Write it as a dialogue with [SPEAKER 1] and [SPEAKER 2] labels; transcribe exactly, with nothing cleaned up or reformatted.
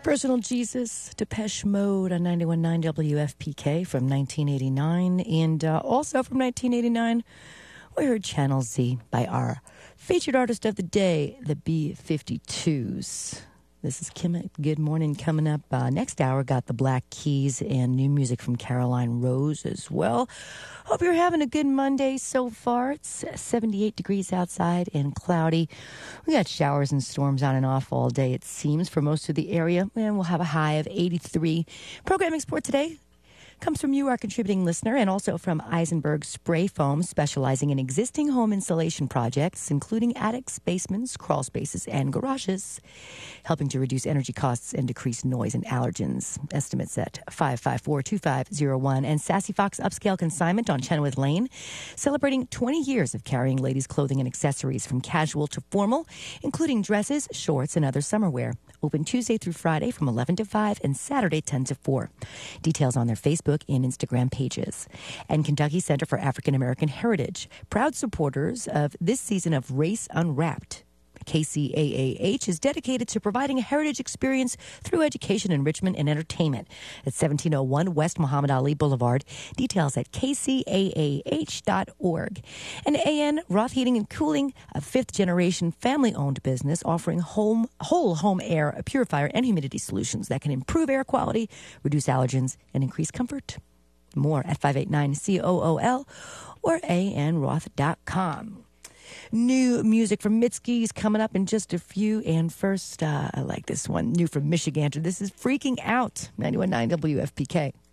[SPEAKER 1] Personal Jesus, Depeche Mode on ninety-one point nine W F P K from nineteen eighty-nine. And uh, also from nineteen eighty-nine, we heard Channel Z by our featured artist of the day, the B fifty-twos. This is Kim at Good Morning. Coming up uh, next hour, got the Black Keys and new music from Caroline Rose as well. Hope you're having a good Monday so far. It's seventy-eight degrees outside and cloudy. We got showers and storms on and off all day, it seems, for most of the area. And we'll have a high of eighty-three. Programming support today comes from you, our contributing listener, and also from Eisenberg Spray Foam, specializing in existing home insulation projects, including attics, basements, crawl spaces, and garages, helping to reduce energy costs and decrease noise and allergens. Estimates at five five four, two five zero one. And Sassy Fox Upscale Consignment on Chenoweth Lane, celebrating twenty years of carrying ladies' clothing and accessories from casual to formal, including dresses, shorts, and other summer wear. Open Tuesday through Friday from eleven to five and Saturday ten to four. Details on their Facebook and Instagram pages. And Kentucky Center for African American Heritage, proud supporters of this season of Race Unwrapped. K C A A H is dedicated to providing a heritage experience through education, enrichment, and entertainment at seventeen oh one West Muhammad Ali Boulevard. Details at k c a a h dot org. And A N Roth Heating and Cooling, a fifth-generation family-owned business offering home, whole home air purifier and humidity solutions that can improve air quality, reduce allergens, and increase comfort. More at five eight nine C O O L or a n roth dot com. New music from Mitski's coming up in just a few. And first, uh, I like this one, new from Michigander. This is Freaking Out, ninety-one point nine W F P K.